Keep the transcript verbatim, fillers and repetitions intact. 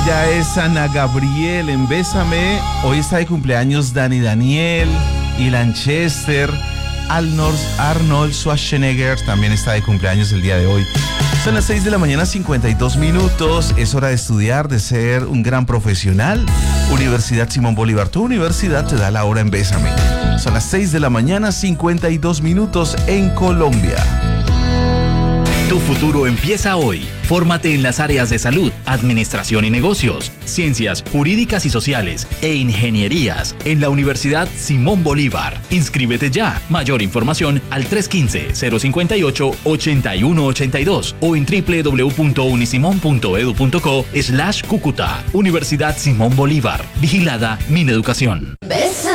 Ella es Ana Gabriel en Bésame. Hoy está de cumpleaños Dani Daniel, Ilan Chester, Arnold, Arnold Schwarzenegger también está de cumpleaños el día de hoy. Son las seis de la mañana, cincuenta y dos minutos. Es hora de estudiar, de ser un gran profesional. Universidad Simón Bolívar, tu universidad te da la hora en Bésame. Son las seis de la mañana, cincuenta y dos minutos en Colombia. Tu futuro empieza hoy. Fórmate en las áreas de salud, administración y negocios, ciencias jurídicas y sociales e ingenierías en la Universidad Simón Bolívar. Inscríbete ya. Mayor información al tres uno cinco, cero cinco ocho, ocho uno ocho dos o en doble u doble u doble u punto unisimón punto edu punto co slash Cúcuta. Universidad Simón Bolívar. Vigilada Mineducación.